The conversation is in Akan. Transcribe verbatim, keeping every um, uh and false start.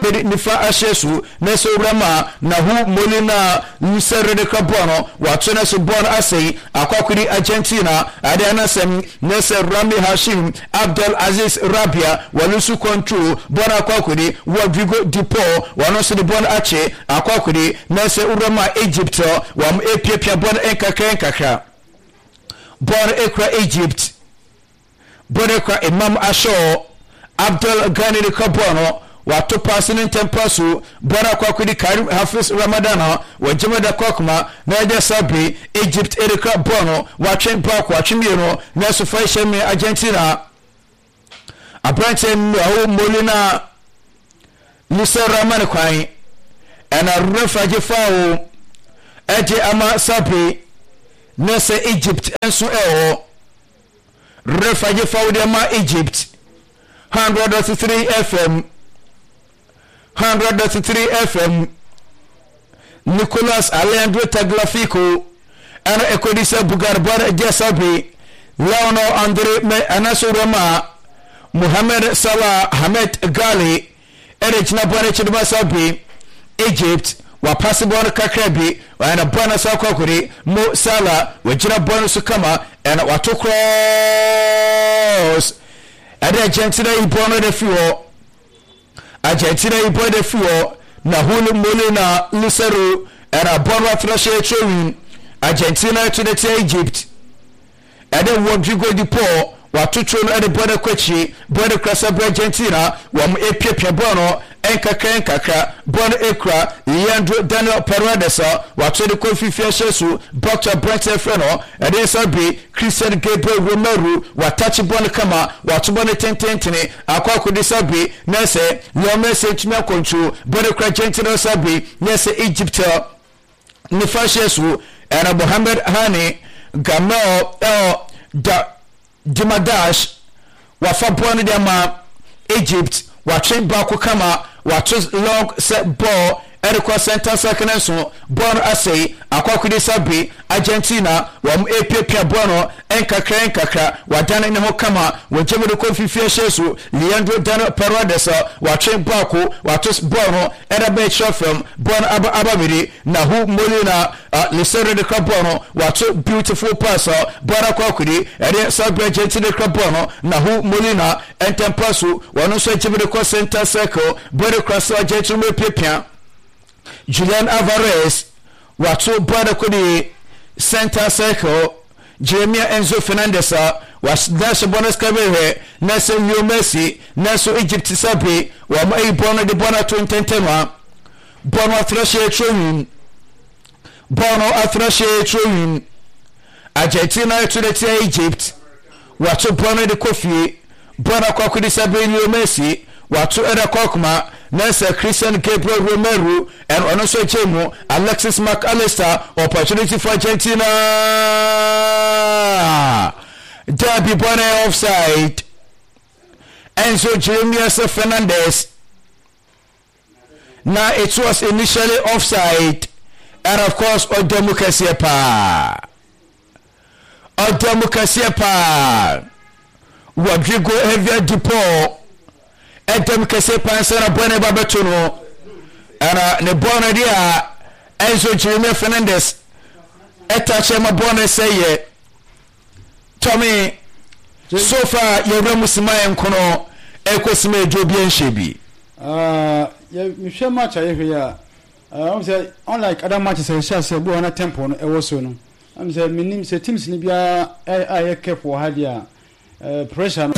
pedi nifa ahyesu na so rama na hu molina lusere de krabono wato na so bon asei akwakuri Argentina ade anasem na se Rami Hashim Abdul Aziz Rabia walusu control bon akwakuri Rodrigo Dipo wano so de bon ache akwakuri na se urama Egypt wam epiepia bon enkakra enkakra bon ekra Egypt bon ekra Imam Asho Abdul Ghani de Kabono wato passing tempasu bona kwa kudi Karim Hafiz Ramadana wajema da kokma na ya sabi Egypt Erika Bono watchen back watchen yeno na so faisha me Argentina abrante mwa Molina Lusa Ramani kwai ana refa je fawo eje ama sabi nese Egypt enso ewo refa je fawo de ma Egypt one hundred three F M one hundred three F M Nicolas Alejandro Tagliafico ana ekodisa Bugarbar Jasabi Leono Andre me anaso Roma Mohamed Salah Hamed Gali Erechna Bwana Chidba Sabi Egypt wa pasibon kakrabi wa ana bwana sakokuri Mo Salah wajira bwana sukama ana watu cross ade Argentina ibono de fiwo Argentina ibono de fiwo na hulu mole na Lucero era bono afrashe chewin Argentina to the Egypt ade Rodrigo Dipo watucho no ade bono kwachi bono krasa Argentina wa mu epiepia bono enkaka enkaka bono ekra Leandro Daniel Paredes watu de konfifia shesu Doctor Brent Freno ade sabi Christian Gabriel Romero watachi bono kama watu bono tententene akwa kudi sabi nese yo message me konchu bono kra Argentina sabi nese Egypt ni fashesu era Mohamed Hani Gamel el da Dimadash wafa bono de ma Egypt watchen back kama watu long set ball erikwa center second so bon asay akwakudi sabi Argentina wam epepia bono enkakra enkakra wadana ne ho kama wajeme de konfifia shesu Leandro Daniel Paredes watchen back watu bono erabe chofem bon aba abamiri na hu molina uh, Lucero de Carbono watu beautiful pass bon akwakudi ere sabi Argentina de Carbono na hu molina entempasu wanu so jeme de center circle bon cross Argentina epepia Julian Alvarez watu bwana kodi center circle Jeremiah Enzo Fernandez was dash bonus kabere nasa Leo Messi nasa Egypt sabi wa mai bona de bona twenty ten bono athrashe trowin bono athrashe trowin Argentina to the Egypt watu bona de kofi bona kwa kodi sabi Leo Messi watu era kokma Nessa Christian Gabriel Romero and Onoso Chemo Alexis McAllister opportunity for Argentina Derby Bonne offside Enzo Jeremiah Fernandez now it was initially offside and of course Odomukasiepa Odomukasiepa Rodrigo Javier Dipo Edem kese pansana bone babeto no ana ne bone dia Enzo Jeremiah Fernandez etache ma bone seye Tommy so far yewra musima enkono ekosima ejobi enhyebi ah ye mhwe match aye ya ah am say unlike other matches I shall say bo na tempo no e wo so no am say minim say teams ni bia aye careful ha dia pressure